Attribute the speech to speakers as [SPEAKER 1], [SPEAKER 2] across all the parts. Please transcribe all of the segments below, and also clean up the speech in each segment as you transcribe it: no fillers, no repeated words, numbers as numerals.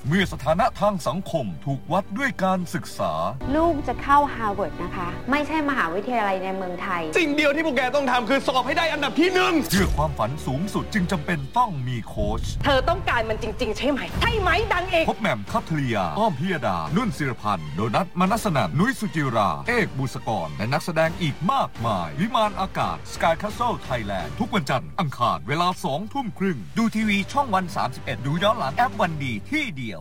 [SPEAKER 1] เมื่อสถานะทางสังคมถูกวัดด้วยการศึกษา
[SPEAKER 2] ลูกจะเข้าฮาร์วาร์ดนะคะไม่ใช่มหาวิทยาลัยในเมืองไทย
[SPEAKER 3] สิ่งเดียวที่พวกแกต้องทำคือสอบให้ได้อันดับที่1เ
[SPEAKER 1] พื่อความฝันสูงสุดจึงจำเป็นต้องมีโค้ช
[SPEAKER 4] เธอต้องการมันจริงๆใช่ไหมดังเอก
[SPEAKER 1] พบแหม่มคัทลียาอ้อมพิยดานุ่นศิรพันธ์โดนัทมนัสนันท์นุ้ยสุจิราเอกบุษกรและนักแสดงอีกมากมายวิมานอากาศ Sky Castle Thailand ทุกวันจันทร์อังคารเวลา 20:30 ดูทีวีช่องวัน31ดูย้อนหลังแอปวันดีที่เดียว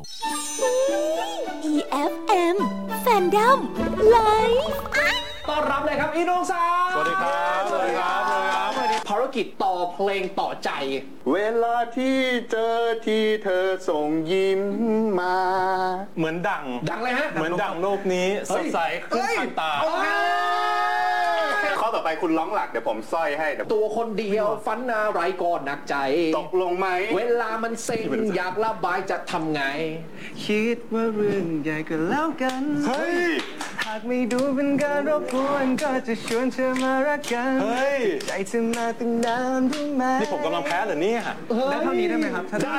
[SPEAKER 5] EFM Fandom Live
[SPEAKER 6] ต้อนรับเลยครับอีน้องสาว
[SPEAKER 3] สวัสดีครับสวัสดีครับ
[SPEAKER 6] ภารกิจต่อเพลงต่อใจ
[SPEAKER 3] เวลาที่เจอที่เธอส่งยิ้มมาเหมือนดัง
[SPEAKER 6] เลยฮะ
[SPEAKER 3] เหมือนดังโลกนี้สดใสขึ้นทันตาข้อต่อไปคุณร้องหลักเดี๋ยวผมสร้อยให้
[SPEAKER 6] ตัวคนเดียวฝันอะไรก็หนักใจ
[SPEAKER 3] ตกลงไหม
[SPEAKER 6] เวลามันเซ็งอยากระบายจะทำไง
[SPEAKER 3] คิดว่าเรื่องใหญ่ก็แล้วกันเฮ้ยหากไม่ดูเป็นการรบกวนก็จะชวนเธอมารักกันเฮ้ยใจเธอมาตั้งนานรู้ไหมนี่ผมกำลังแพ้เหรอเนี่ยได้เท่านี้ได้ไหมครับได้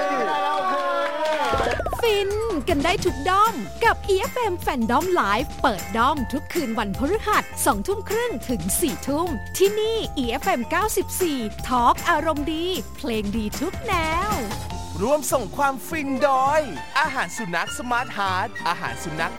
[SPEAKER 5] ฟินกันได้ทุกด้อมกับ EFM Fandom Live เปิดด้อมทุกคืนวันพฤหัส 20:30 ถึง 4:00 นที่นี่ EFM 94 Talk อารมณ์ดีเพลงดีทุกแนว
[SPEAKER 7] ร่วมส่งความฟินโดยอาหารสุนัขสมาร์ทฮาร์ทอาหารสุนัข